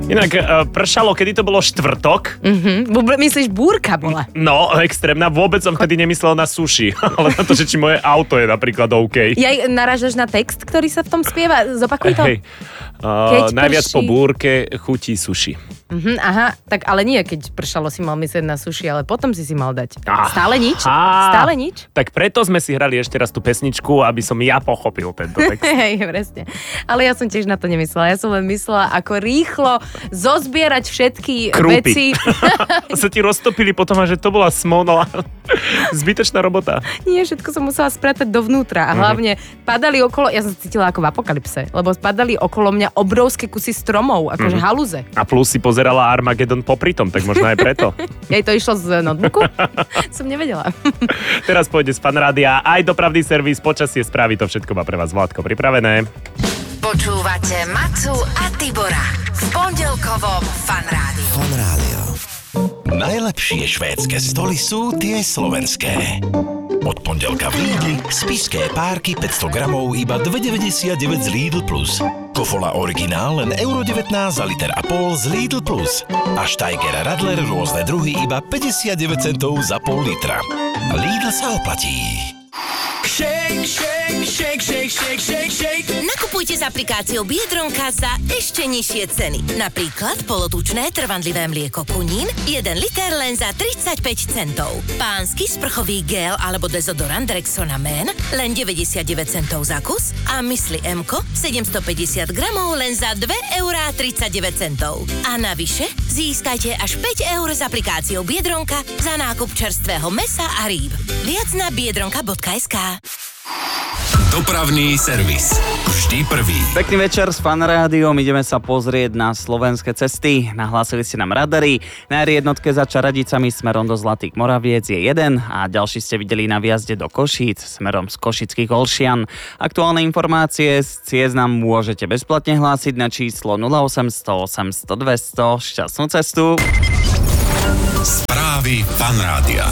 Inak pršalo, kedy to bolo štvrtok. Myslíš, búrka bola? No, extrémna. Vôbec som vtedy nemyslel na sushi, ale na to, že či moje auto je napríklad OK. Narážaš na text, ktorý sa v tom spieva? Zopakuj to. Najviac po búrke chutí sushi. Aha, tak ale nie, keď pršalo si mal myslieť na sushi, ale potom si mal dať. Stále nič? Stále nič? Tak preto sme si hrali ešte raz tú pesničku, aby som ja pochopil tento text. Hej, presne. Ale ja som tiež na to nemyslela. Ja som len myslela, ako rýchlo zozbierať všetky krúpy. Veci. Sa ti roztopili potom, a že to bola smolná zbytočná robota. Nie, všetko som musela spratať dovnútra a hlavne padali okolo, ja som cítila ako v apokalypse, lebo padali okolo mňa obrovské kusy stromov, akože halúze. A plus si pozerala Armageddon popritom, tak možno aj preto. Jej to išlo z notebooku? Som nevedela. Teraz pôjde z Fanrádia aj dopravný servis, počasie, správy, to všetko má pre vás Vládko pripravené. Počúvate Macu a Tibora v pondelkovom Fanrádiu. Fanrádio. Najlepšie švédske stoly sú tie slovenské. Od pondelka v Lidli spišské párky 500 gramov iba 2,99 z Lidl Plus. Kofola originál len €1,19 za liter a pol z Lidl Plus. A Steiger Radler rôzne druhy iba 59 centov za pol litra. Lidl sa oplatí. Shake, shake, shake, shake, shake, shake, shake. Nakupujte s aplikáciou Biedronka za ešte nižšie ceny. Napríklad polotučné trvanlivé mlieko Kunín 1 liter len za 35 centov. Pánsky sprchový gel alebo dezodorant Rexona Men len 99 centov za kus a mysli Mko 750 gramov len za 2,39 €. A navyše získajte až 5 € z aplikáciou Biedronka za nákup čerstvého mesa a rýb. Viac na biedronka.sk. Dopravný servis. Vždy prvý. Pekný večer s Fanrádiom. Ideme sa pozrieť na slovenské cesty. Nahlásili ste nám radary. Na R1 za Čaradicami smerom do Zlatých Moraviec je jeden a ďalší ste videli na výjazde do Košíc smerom z Košických Olšian. Aktuálne informácie z ciest nám môžete bezplatne hlásiť na číslo 0800 800 200. Šťastnú cestu. Správy Fanrádia.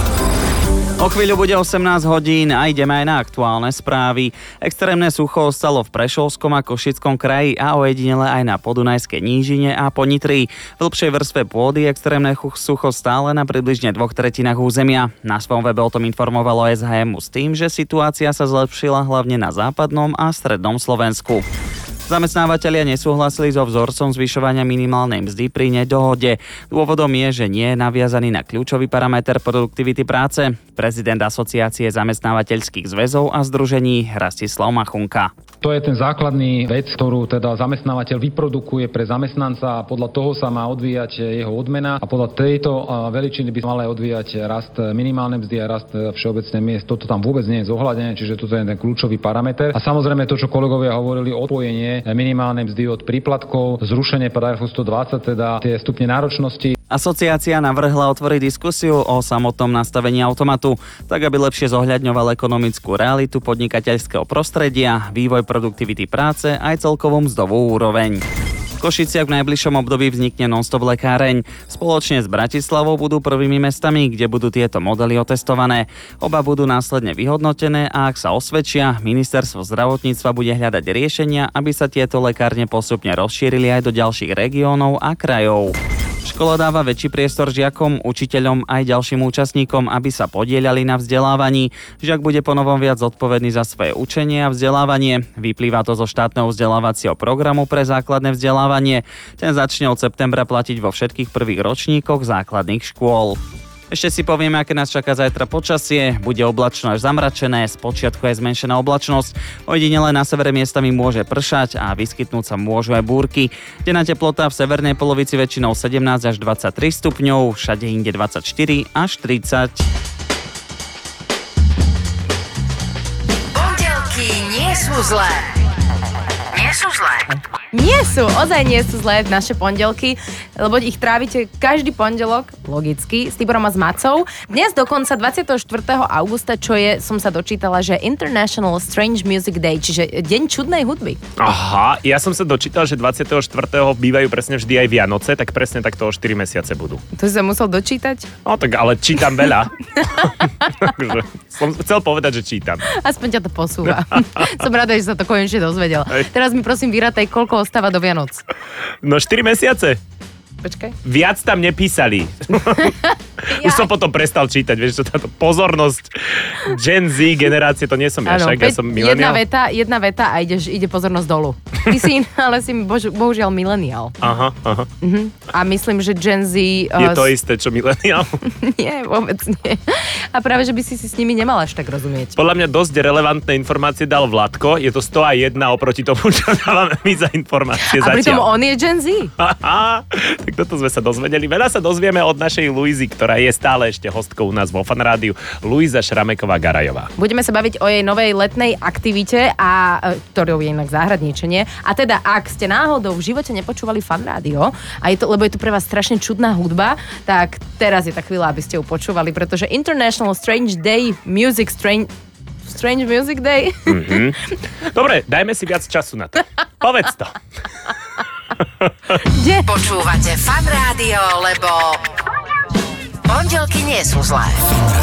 O chvíľu bude 18 hodín a ideme aj na aktuálne správy. Extrémne sucho ostalo v Prešovskom a Košickom kraji a ojedinele aj na Podunajskej nížine a po Nitri. V hĺbšej vrstve pôdy extrémne sucho stále na približne 2/3 územia. Na svojom webe o tom informovalo SHM s tým, že situácia sa zlepšila hlavne na západnom a strednom Slovensku. Zamestnávateľia nesúhlasili so vzorcom zvyšovania minimálnej mzdy pri nedohode. Dôvodom je, že nie je naviazaný na kľúčový parameter produktivity práce. Prezident Asociácie zamestnávateľských zväzov a združení Rastislav Machunka. To je ten základný vec, ktorú teda zamestnávateľ vyprodukuje pre zamestnanca a podľa toho sa má odvíjať jeho odmena a podľa tejto veličiny by sa mal aj odvíjať rast minimálnej mzdy a rast všeobecnej miest. Toto tam vôbec nie je zohľadené, čiže toto je ten kľúčový parameter. A samozrejme to, čo kolegovia hovorili, odpojenie minimálnej mzdy od príplatkov, zrušenie paragrafu 120, teda tie stupne náročnosti. Asociácia navrhla otvoriť diskusiu o samotnom nastavení automatu, tak aby lepšie zohľadňoval ekonomickú realitu podnikateľského prostredia, vývoj produktivity práce aj celkovú mzdovú úroveň. V Košiciach v najbližšom období vznikne non-stop lekáreň. Spoločne s Bratislavou budú prvými mestami, kde budú tieto modely otestované. Oba budú následne vyhodnotené a ak sa osvedčia, ministerstvo zdravotníctva bude hľadať riešenia, aby sa tieto lekárne postupne rozšírili aj do ďalších regiónov a krajov. Škola dáva väčší priestor žiakom, učiteľom aj ďalším účastníkom, aby sa podieľali na vzdelávaní. Žiak bude ponovom viac zodpovedný za svoje učenie a vzdelávanie. Vyplýva to zo štátneho vzdelávacieho programu pre základné vzdelávanie. Ten začne od septembra platiť vo všetkých prvých ročníkoch základných škôl. Ešte si povieme, aké nás čaká zajtra počasie. Bude oblačno až zamračené, spočiatku je zmenšená oblačnosť. Ojedinele na severe miestami môže pršať a vyskytnúť sa môžu aj búrky. Denná teplota v severnej polovici väčšinou 17 až 23 stupňov, všade inde 24 až 30. Pondelky nie sú zlé. Nie sú zlé. Nie sú, ozaj nie sú zlé naše pondelky, lebo ich trávite každý pondelok, logicky, s Tiborom a s Macou. Dnes dokonca 24. augusta, čo je, som sa dočítala, že International Strange Music Day, čiže deň čudnej hudby. Aha, ja som sa dočítal, že 24. bývajú presne vždy aj Vianoce, tak presne takto o 4 mesiace budú. To si sa musel dočítať? No tak ale čítam veľa. Som chcel povedať, že čítam. Aspoň ťa to posúva. Som rada, že sa to konečne dozvedel. Teraz mi prosím vyrátaj, koľko ostáva do Vianoc. No 4 mesiace. Počkaj. Viac tam nepísali. Už som potom prestal čítať, vieš, čo táto pozornosť Gen Z generácie, to nie som ja, však ja som mileniál. Jedna veta a ide pozornosť dolu. Ty si ale si bohužiaľ mileniál. Aha. A myslím, že Gen Z... Je to isté, čo mileniál? Nie, vôbec nie. A práve, že by si s nimi nemal až tak rozumieť. Podľa mňa dosť relevantné informácie dal Vladko. Je to 101 oproti tomu, čo dávame my za informácie a pritom zatiaľ. on je Gen Z. Tak toto sme sa dozvedeli. Veľa sa dozvieme od našej Luizy, ktorá je stále ešte hostkou u nás vo Fan Rádiu. Luisa Šrameková-Garajová. Budeme sa baviť o jej novej letnej aktivite, ktorou je inak záhradníčenie. A teda, ak ste náhodou v živote nepočúvali Fan Rádio, lebo je to pre vás strašne čudná hudba, tak teraz je tá chvíľa, aby ste ju počúvali, pretože International Strange Day Music Strange Music Day. Dobre, dajme si viac času na to. Povedz to. Počúvate Fan Rádio, lebo pondelky nie sú zlé.